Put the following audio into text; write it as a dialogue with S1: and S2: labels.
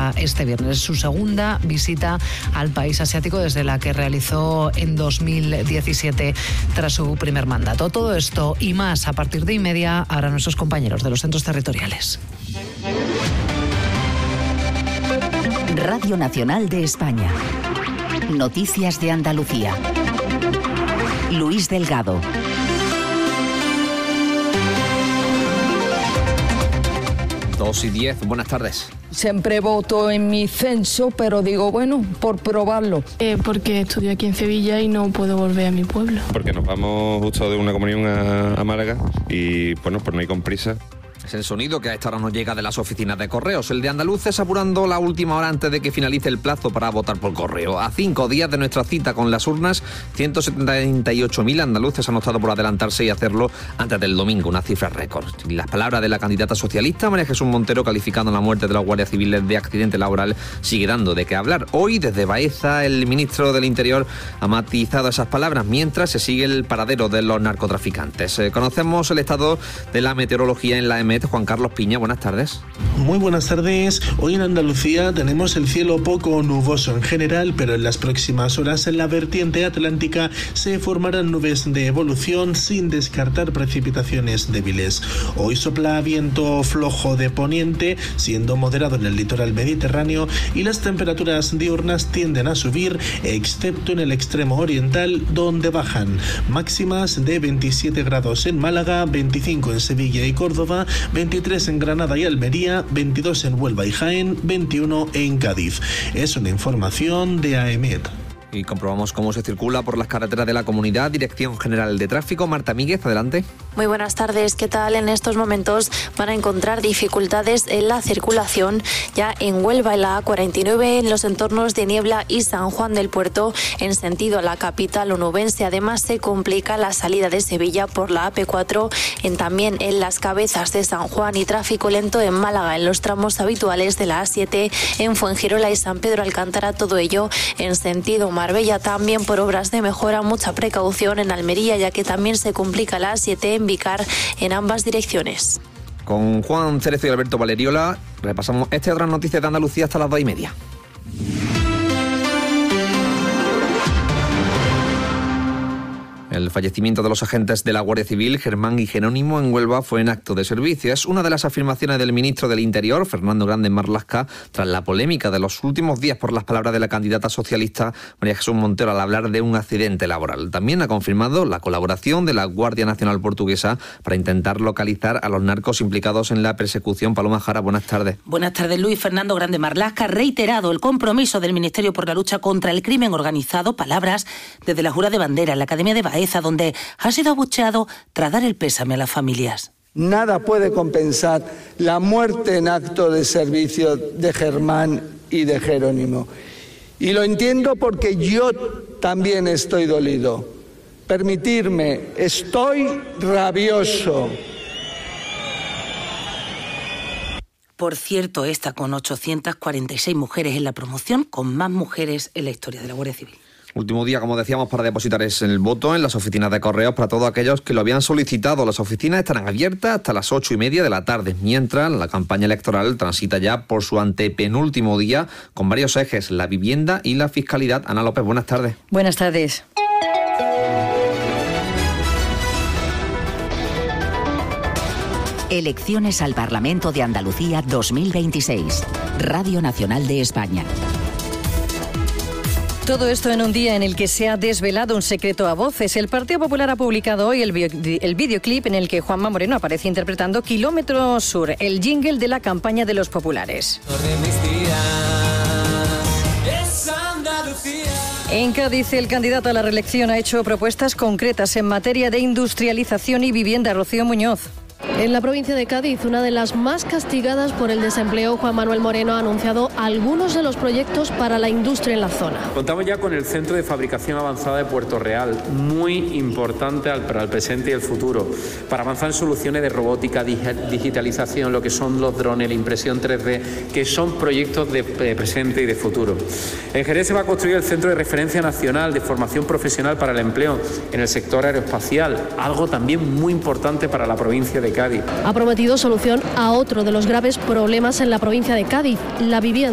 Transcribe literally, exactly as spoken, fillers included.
S1: hasta este viernes. Es su segunda visita al país asiático desde la que realizó en dos mil diecisiete tras su primer mandato. Todo esto y más a partir de y media harán nuestros compañeros de los centros territoriales.
S2: Radio Nacional de España. Noticias de Andalucía. Luis Delgado.
S3: dos y diez, buenas tardes.
S4: Siempre voto en mi censo, pero digo, bueno, por probarlo.
S5: Eh, porque estudio aquí en Sevilla y no puedo volver a mi pueblo.
S6: Porque nos vamos justo de una comunión a, a Málaga y, bueno, pues no hay con prisa.
S3: Es el sonido que a esta hora nos llega de las oficinas de correos. El de Andaluces apurando la última hora antes de que finalice el plazo para votar por correo. A cinco días de nuestra cita con las urnas, ciento setenta y ocho mil andaluces han optado por adelantarse y hacerlo antes del domingo, una cifra récord. Y las palabras de la candidata socialista, María Jesús Montero, calificando la muerte de los guardias civiles de accidente laboral, sigue dando de qué hablar. Hoy, desde Baeza, el ministro del Interior ha matizado esas palabras mientras se sigue el paradero de los narcotraficantes. Eh, conocemos el estado de la meteorología en la E M E T. Juan Carlos Piña, buenas tardes.
S7: Muy buenas tardes. Hoy en Andalucía tenemos el cielo poco nuboso en general, pero en las próximas horas en la vertiente atlántica se formarán nubes de evolución sin descartar precipitaciones débiles. Hoy sopla viento flojo de poniente, siendo moderado en el litoral mediterráneo, y las temperaturas diurnas tienden a subir, excepto en el extremo oriental, donde bajan. Máximas de veintisiete grados en Málaga, veinticinco en Sevilla y Córdoba, veintitrés en Granada y Almería, veintidós en Huelva y Jaén, veintiuno en Cádiz. Es una información de A E M E T.
S3: Y comprobamos cómo se circula por las carreteras de la comunidad. Dirección General de Tráfico, Marta Míguez, adelante.
S8: Muy buenas tardes, ¿qué tal? En estos momentos van a encontrar dificultades en la circulación ya en Huelva, en la A cuarenta y nueve, en los entornos de Niebla y San Juan del Puerto, en sentido a la capital onubense. Además, se complica la salida de Sevilla por la A P cuatro, en, también en las Cabezas de San Juan, y tráfico lento en Málaga, en los tramos habituales de la A siete, en Fuengirola y San Pedro Alcántara, todo ello en sentido Marbella. También por obras de mejora, mucha precaución en Almería, ya que también se complica la A siete en Vicar en ambas direcciones.
S3: Con Juan Cerezo y Alberto Valeriola repasamos esta y otras noticias de Andalucía hasta las dos y media. El fallecimiento de los agentes de la Guardia Civil, Germán y Jerónimo, en Huelva fue en acto de servicio. Es una de las afirmaciones del ministro del Interior, Fernando Grande Marlaska, tras la polémica de los últimos días por las palabras de la candidata socialista María Jesús Montero al hablar de un accidente laboral. También ha confirmado la colaboración de la Guardia Nacional Portuguesa para intentar localizar a los narcos implicados en la persecución. Paloma Jara, buenas tardes.
S9: Buenas tardes, Luis. Fernando Grande Marlaska ha reiterado el compromiso del Ministerio por la lucha contra el crimen organizado. Palabras desde la Jura de Bandera en la Academia de Baeza, donde ha sido abucheado tras dar el pésame a las familias.
S10: Nada puede compensar la muerte en acto de servicio de Germán y de Jerónimo. Y lo entiendo porque yo también estoy dolido. Permitirme, estoy rabioso.
S9: Por cierto, esta con ochocientas cuarenta y seis mujeres en la promoción, con más mujeres en la historia de la Guardia Civil.
S3: Último día, como decíamos, para depositar el voto en las oficinas de correos para todos aquellos que lo habían solicitado. Las oficinas estarán abiertas hasta las ocho y media de la tarde, mientras la campaña electoral transita ya por su antepenúltimo día, con varios ejes: la vivienda y la fiscalidad. Ana López, buenas tardes.
S11: Buenas tardes.
S2: Elecciones al Parlamento de Andalucía dos mil veintiséis. Radio Nacional de España.
S11: Todo esto en un día en el que se ha desvelado un secreto a voces. El Partido Popular ha publicado hoy el, bio, el videoclip en el que Juanma Moreno aparece interpretando Kilómetro Sur, el jingle de la campaña de los populares. En Cádiz, el candidato a la reelección ha hecho propuestas concretas en materia de industrialización y vivienda. Rocío Muñoz.
S12: En la provincia de Cádiz, una de las más castigadas por el desempleo, Juan Manuel Moreno ha anunciado algunos de los proyectos para la industria en la zona.
S13: Contamos ya con el Centro de Fabricación Avanzada de Puerto Real, muy importante para el presente y el futuro, para avanzar en soluciones de robótica, digitalización, lo que son los drones, la impresión tres D, que son proyectos de presente y de futuro. En Jerez se va a construir el Centro de Referencia Nacional de Formación Profesional para el Empleo en el sector aeroespacial, algo también muy importante para la provincia de Cádiz.
S12: Ha prometido solución a otro de los graves problemas en la provincia de Cádiz, la vivienda.